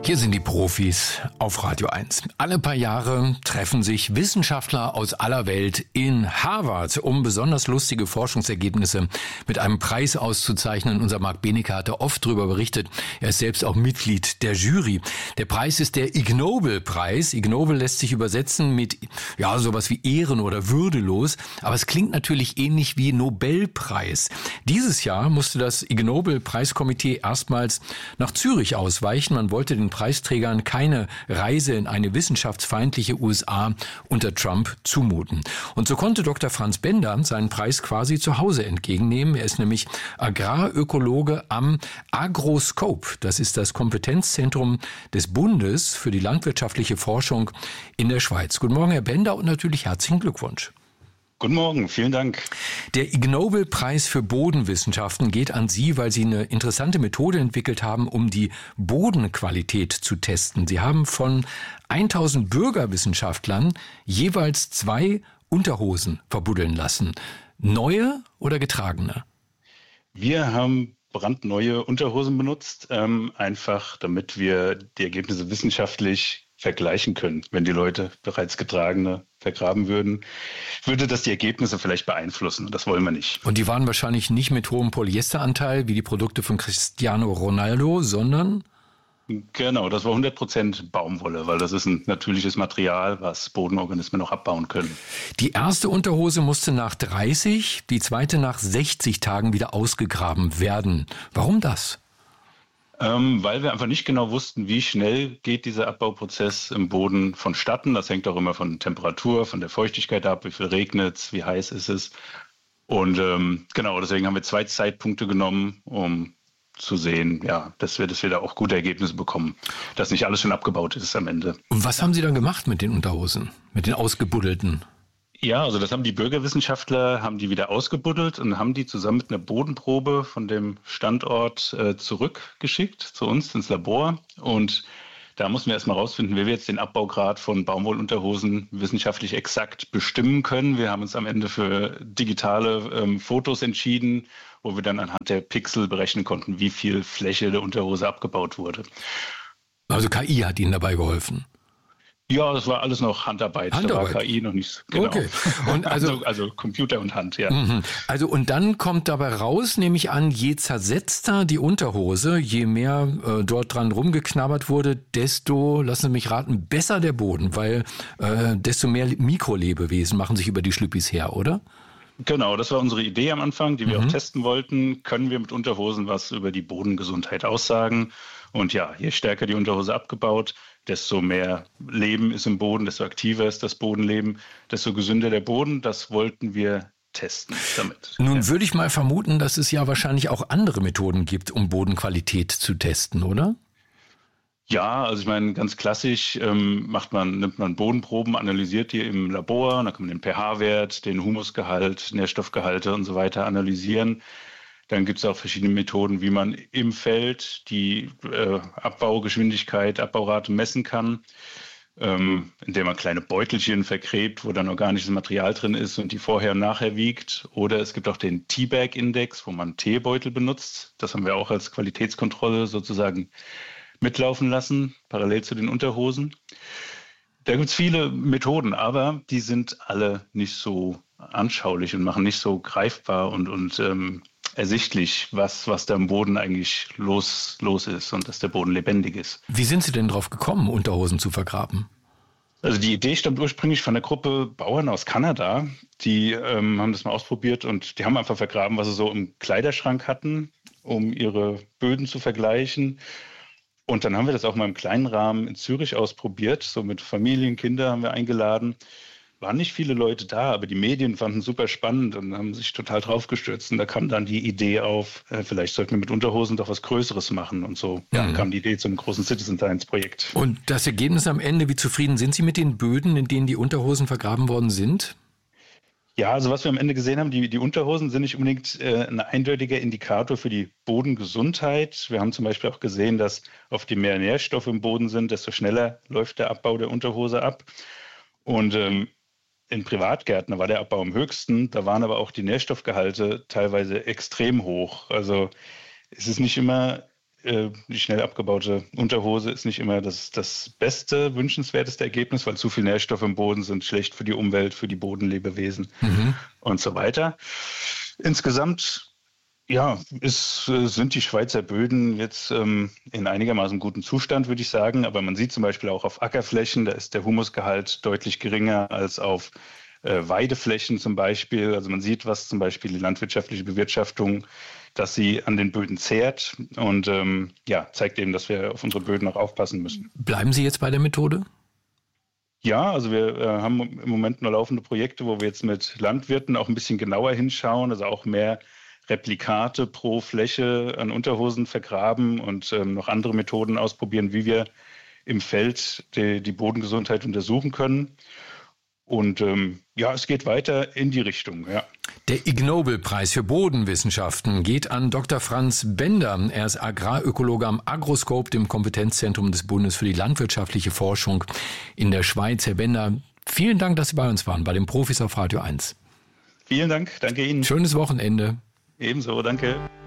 Hier sind die Profis auf Radio 1. Alle paar Jahre treffen sich Wissenschaftler aus aller Welt in Harvard, um besonders lustige Forschungsergebnisse mit einem Preis auszuzeichnen. Unser Marc Benecke hatte oft darüber berichtet. Er ist selbst auch Mitglied der Jury. Der Preis ist der Ig Nobel-Preis. Ig Nobel lässt sich übersetzen mit sowas wie ehren- oder würdelos. Aber es klingt natürlich ähnlich wie Nobelpreis. Dieses Jahr musste das Ig Nobel-Preiskomitee erstmals nach Zürich ausweichen. Man wollte den Preisträgern keine Reise in eine wissenschaftsfeindliche USA unter Trump zumuten. Und so konnte Dr. Franz Bender seinen Preis quasi zu Hause entgegennehmen. Er ist nämlich Agrarökologe am Agroscope. Das ist das Kompetenzzentrum des Bundes für die landwirtschaftliche Forschung in der Schweiz. Guten Morgen, Herr Bender, und natürlich herzlichen Glückwunsch. Guten Morgen, vielen Dank. Der Ig Nobel-Preis für Bodenwissenschaften geht an Sie, weil Sie eine interessante Methode entwickelt haben, um die Bodenqualität zu testen. Sie haben von 1000 Bürgerwissenschaftlern jeweils 2 Unterhosen verbuddeln lassen. Neue oder getragene? Wir haben brandneue Unterhosen benutzt, einfach damit wir die Ergebnisse wissenschaftlich vergleichen können. Wenn die Leute bereits getragene vergraben würden, würde das die Ergebnisse vielleicht beeinflussen. Das wollen wir nicht. Und die waren wahrscheinlich nicht mit hohem Polyesteranteil wie die Produkte von Cristiano Ronaldo, sondern? Genau, das war 100% Baumwolle, weil das ist ein natürliches Material, was Bodenorganismen noch abbauen können. Die erste Unterhose musste nach 30, die zweite nach 60 Tagen wieder ausgegraben werden. Warum das? Weil wir einfach nicht genau wussten, wie schnell geht dieser Abbauprozess im Boden vonstatten. Das hängt auch immer von Temperatur, von der Feuchtigkeit ab, wie viel regnet es, wie heiß ist es. Und deswegen haben wir 2 Zeitpunkte genommen, um zu sehen, dass wir da auch gute Ergebnisse bekommen, dass nicht alles schon abgebaut ist am Ende. Und was haben Sie dann gemacht mit den Unterhosen, mit den ausgebuddelten? Ja, also das haben die Bürgerwissenschaftler, haben die wieder ausgebuddelt und haben die zusammen mit einer Bodenprobe von dem Standort zurückgeschickt zu uns ins Labor. Und da mussten wir erstmal rausfinden, wie wir jetzt den Abbaugrad von Baumwollunterhosen wissenschaftlich exakt bestimmen können. Wir haben uns am Ende für digitale Fotos entschieden, wo wir dann anhand der Pixel berechnen konnten, wie viel Fläche der Unterhose abgebaut wurde. Also KI hat Ihnen dabei geholfen? Ja, das war alles noch Handarbeit. Da war KI noch nicht. Genau. Okay. Und also Computer und Hand, ja. Also und dann kommt dabei raus, nehme ich an, je zersetzter die Unterhose, je mehr dort dran rumgeknabbert wurde, desto, lassen Sie mich raten, besser der Boden, weil desto mehr Mikrolebewesen machen sich über die Schlüppis her, oder? Genau, das war unsere Idee am Anfang, die wir auch testen wollten. Können wir mit Unterhosen was über die Bodengesundheit aussagen? Und ja, je stärker die Unterhose abgebaut, desto mehr Leben ist im Boden, desto aktiver ist das Bodenleben, desto gesünder der Boden. Das wollten wir testen damit. Nun würde ich mal vermuten, dass es ja wahrscheinlich auch andere Methoden gibt, um Bodenqualität zu testen, oder? Ja, also ich meine, ganz klassisch nimmt man Bodenproben, analysiert die im Labor, und dann kann man den pH-Wert, den Humusgehalt, Nährstoffgehalte und so weiter analysieren. Dann gibt es auch verschiedene Methoden, wie man im Feld die Abbaugeschwindigkeit, Abbaurate messen kann, indem man kleine Beutelchen vergräbt, wo dann organisches Material drin ist und die vorher und nachher wiegt. Oder es gibt auch den Teabag-Index, wo man Teebeutel benutzt. Das haben wir auch als Qualitätskontrolle sozusagen mitlaufen lassen, parallel zu den Unterhosen. Da gibt es viele Methoden, aber die sind alle nicht so anschaulich und machen nicht so greifbar und ersichtlich, was da im Boden eigentlich los ist und dass der Boden lebendig ist. Wie sind Sie denn drauf gekommen, Unterhosen zu vergraben? Also die Idee stammt ursprünglich von der Gruppe Bauern aus Kanada. Die haben das mal ausprobiert und die haben einfach vergraben, was sie so im Kleiderschrank hatten, um ihre Böden zu vergleichen. Und dann haben wir das auch mal im kleinen Rahmen in Zürich ausprobiert, so mit Familien, Kinder haben wir eingeladen. Waren nicht viele Leute da, aber die Medien fanden es super spannend und haben sich total drauf gestürzt. Und da kam dann die Idee auf, vielleicht sollten wir mit Unterhosen doch was Größeres machen. Und so kam die Idee zum großen Citizen Science Projekt. Und das Ergebnis am Ende, wie zufrieden sind Sie mit den Böden, in denen die Unterhosen vergraben worden sind? Ja, also was wir am Ende gesehen haben, die Unterhosen sind nicht unbedingt ein eindeutiger Indikator für die Bodengesundheit. Wir haben zum Beispiel auch gesehen, dass oft je mehr Nährstoffe im Boden sind, desto schneller läuft der Abbau der Unterhose ab. Und in Privatgärten war der Abbau am höchsten, da waren aber auch die Nährstoffgehalte teilweise extrem hoch. Also es ist nicht immer die schnell abgebaute Unterhose ist nicht immer das beste, wünschenswerteste Ergebnis, weil zu viel Nährstoffe im Boden sind schlecht für die Umwelt, für die Bodenlebewesen und so weiter. Insgesamt sind die Schweizer Böden jetzt in einigermaßen gutem Zustand, würde ich sagen. Aber man sieht zum Beispiel auch auf Ackerflächen, da ist der Humusgehalt deutlich geringer als auf Weideflächen zum Beispiel. Also man sieht, was zum Beispiel die landwirtschaftliche Bewirtschaftung, dass sie an den Böden zehrt und zeigt eben, dass wir auf unsere Böden auch aufpassen müssen. Bleiben Sie jetzt bei der Methode? Ja, also wir haben im Moment nur laufende Projekte, wo wir jetzt mit Landwirten auch ein bisschen genauer hinschauen, also auch mehr Replikate pro Fläche an Unterhosen vergraben und noch andere Methoden ausprobieren, wie wir im Feld die Bodengesundheit untersuchen können. Und es geht weiter in die Richtung, ja. Der Ig Nobel-Preis für Bodenwissenschaften geht an Dr. Franz Bender. Er ist Agrarökologe am Agroscope, dem Kompetenzzentrum des Bundes für die landwirtschaftliche Forschung in der Schweiz. Herr Bender, vielen Dank, dass Sie bei uns waren, bei den Profis auf Radio 1. Vielen Dank, danke Ihnen. Schönes Wochenende. Ebenso, danke.